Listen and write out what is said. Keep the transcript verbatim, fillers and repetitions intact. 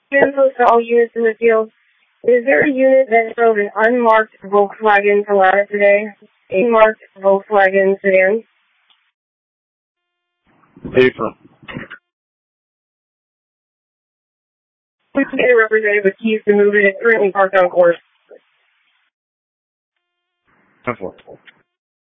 Info to all units in the field. Is there a unit that drove an unmarked Volkswagen Paletta today? A marked Volkswagen sedan? Paper. Please get a representative with keys to move it. It's currently parked on course. ten four.